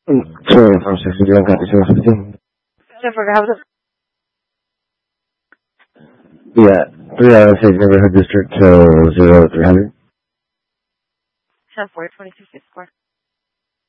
Sorry, from 61 County 715. Jennifer, how's it? Yeah, 306 Neighborhood District, 0300. 10-4, 22 Square.